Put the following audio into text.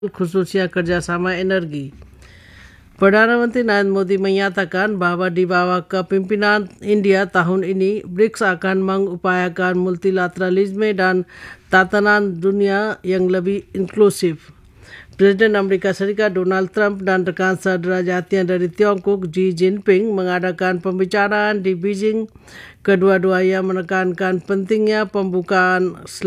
khususnya kerjasama energi. Perdana Menteri Narendra Modi menyatakan bahwa di bawah kepimpinan India tahun ini, BRICS akan mengupayakan multilateralisme dan tatanan dunia yang lebih inklusif. Presiden Amerika Serikat Donald Trump dan rekan sederajatnya dari Tiongkok Xi Jinping mengadakan pembicaraan di Beijing. Kedua-duanya menekankan pentingnya pembukaan